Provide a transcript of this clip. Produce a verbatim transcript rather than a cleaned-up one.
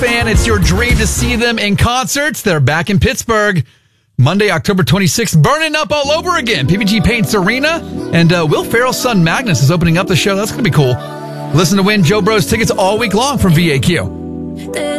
fan, it's your dream to see them in concerts. They're back in Pittsburgh. Monday, October twenty-sixth, burning up all over again. P P G Paints Arena. And uh, Will Ferrell's son Magnus is opening up the show. That's going to be cool. Listen to win Joe Bros tickets all week long from V A Q.